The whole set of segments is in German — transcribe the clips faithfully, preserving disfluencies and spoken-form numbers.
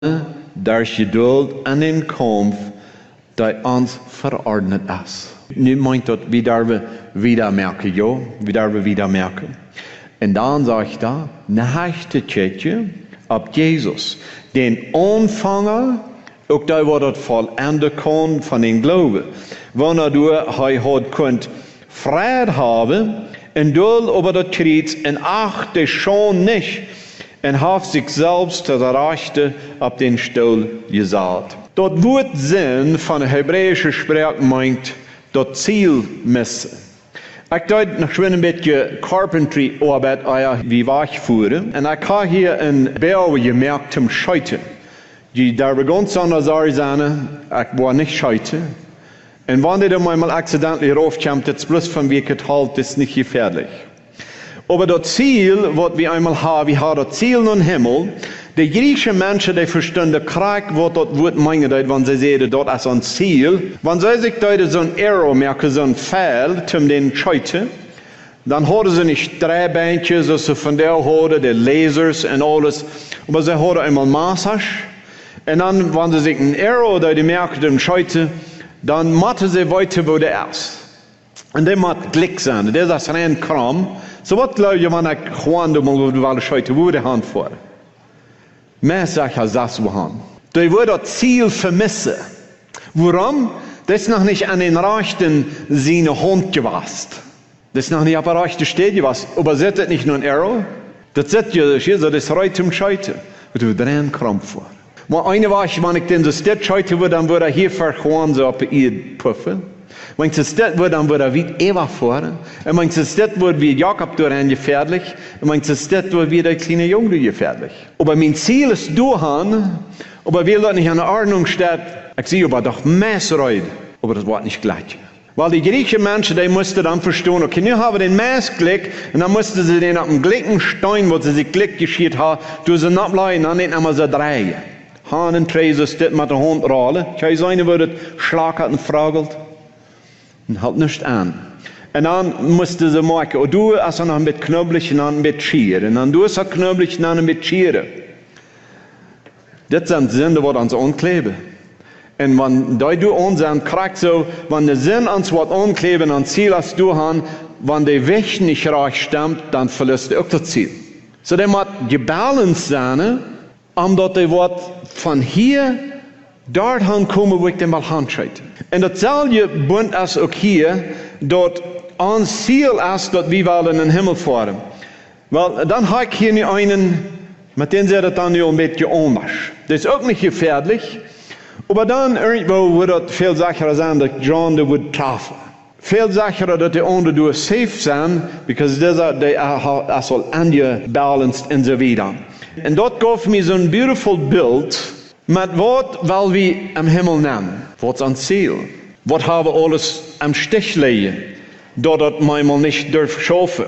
durch Geduld an den Kampf, der uns verordnet ist. Nu meint das, wie darf wieder merken, ja, wie darf wieder merken. Und dann sagt er, nachte Tschetje ab Jesus, den Anfänger, auch da wird das vollenden kann von den Glauben. Wenn er du hat könnt Frieden haben, und du über das Kreuz und achte schon nicht, und hat sich selbst zu der Rechte auf den Stuhl gesagt. Dort wird Sinn von der hebräischen Sprache meint, das Ziel messen. Ich deut noch schon ein bisschen Carpentry-Arbeit, wie ich fuhre. Und ich habe hier ein Bau gemerkt zum Scheitern. Die da ganz anders sein, ich war nicht scheitern. Und wenn die dann mal accidentally raufkommt, das bloß von wie geteilt, ist nicht gefährlich. Aber das Ziel, was wir einmal haben, wir haben das Ziel im Himmel. Die griechischen Menschen, die verstehen den Krieg, was das Wort meint, wenn sie sehen, das ist ein Ziel. Wenn sie sich dort so ein Arrow merken, so ein Pfeil, um den Scheuten, dann haben sie nicht drei Bändchen, so sie von der haben, die Lasers und alles. Aber sie haben einmal Massage. Und dann, wenn sie sich ein Arrow dort merken, den Scheuten, dann machen sie weiter, wo der ist. Und der macht Klick sein, der ist rein Kram. So wat glaube je wanneer ik gewoon de man wel scheuten wo de hand voor. Meer zeg als das wo hand. Die wird das Ziel vermissen. Warum? Das ist noch nicht an den rechten seine Hand gewasst. Das ist noch nicht auf der rechten Stelle gewasst. Aber seht das nicht nur ein Arrow? Das seht ihr, das ist das Reit zum Scheuten. Und du drehen Krampf vor. Maar eine Woche, wenn ich den so steht scheuten würde, dann würde er hier vergewaan so auf die Erde puffen. Wenn es das wird, dann wird er wie Eva fahren. Und wenn es das wird, wird Jakob durch gefährlich. Und wenn es das wird, wird der kleine Junge gefährlich. Aber mein Ziel ist durchhauen. Aber wir dort nicht an der Ordnung steht. Ich sehe aber doch Messreut. Aber das war nicht gleich. Weil die griechischen Menschen, die mussten dann verstehen, okay, nu haben den Messklick. Und dann mussten sie den auf dem gleichen Stein, wo sie sich Klick geschieht haben, durch sie ableiten, dann nicht einmal so drehen. Hahn und drehen, so steht mit der Hand rollen. Ich weiß, einer würde schlagen und fragelt. Und halt nicht an. Und dann musste sie machen, und du hast noch ein bisschen knubbelig und dann ein bisschen schieren. Und dann du hast knubbelig und dann ein bisschen schieren. Das sind Sinn, die uns ankleben. Und wenn du uns kriegst, so, wenn der Sinn uns was ankleben, dann Ziel hast du haben, wenn der Weg nicht reich stimmt, dann verlässt du auch das Ziel. So, der muss gebalanced sein, um dort der Wort von hier dorthin kommen, wo ich den mal handschreite. Und dasselbe Bund ist auch hier, dort ein Ziel ist, dass wir wollen in den Himmel fahren. Weil dann habe ich hier nicht einen, mit dem sie das dann ein bisschen anders. Das ist auch nicht gefährlich. Aber dann irgendwo wird es viel sicherer sein, dass John da wird treffen. Viel sicherer, dass die anderen durch safe sein, because they are so unbalanced und so weiter. Und dort gab mir so ein beautiful Bild, mit was, weil wir am Himmel nennen. Was ist ein Ziel? Was haben wir alles am Stich legen, dort das manchmal nicht dürfen schaffen.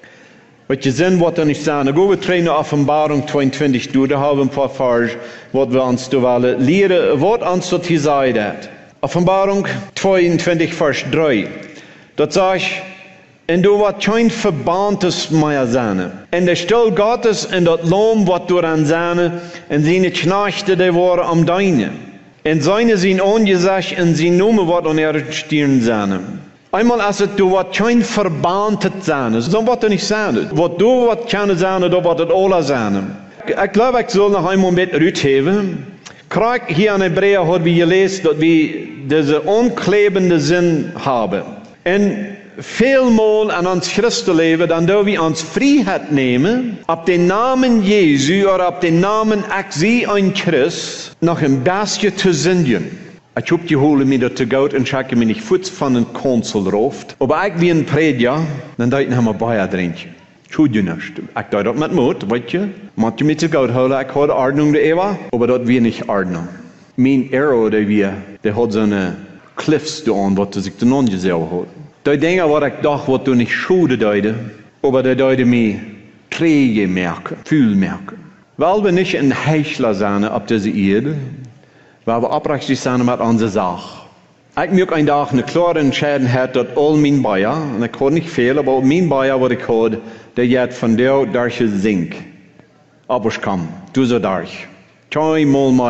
Wat je zin wat er niet staan. Dan gaan we trainen Offenbarung tweeëntwintig door. Daar hebben we een paar vers wat we ons te willen leren. Wat ons dat hier zei dat. Offenbarung tweeëntwintig vers drie. Dat zegt, en du wat geen verbandes meer zijn. En de stil Gottes en dat loom wat door aan zijn. En zijn knechten die waren am deine. En zijn zijn ongezegd en zijn noemen wat aan er stieren zijn. Einmal als het du wat kein verbandet zijn, so wat er nicht sein. Wat du wat kann sein, da wat het alle sein. Ich glaube, ich soll noch einmal mit rütheben. Kijk, hier in Hebräer haben wir gelesen, dass wir diese unklebende Sinn haben. Und vielmal an uns Christenleben, dann dürfen wir uns Freiheit nehmen, ab den Namen Jesu oder ab den Namen ich sie ein Christ, noch ein bisschen zu singen. Ich hab die Hole mir da zu Gott und schicke mir nicht Fuß von den Konsul ruft. Aber ich wie ein Prediger, dann deuten haben wir Bayer drinken. Tut ihr nicht. Ich deut das mit Mut, weißt du? Manche mir zu Gott holen, ich habe Ordnung der Eva, aber das wir nicht Ordnung. Mein Arrow, der wir, der hat so eine Cliffs da an, was sich dann angesehen hat. Die Dinge, was ich dachte, was du nicht Schule deute, aber der deute mir Träge merken, Fühl merken. Weil wir nicht ein Heichler sein auf dieser Erde, weil wir abrechtig sind mit unserer Sache. Ich möchte einen Tag eine klare Entscheidung haben, dass all mein Bayer, und ich kann nicht viel, aber mein Bayer, was ich habe, der jetzt von der durch Sink. Aber ich komme, du so durch. Choi mol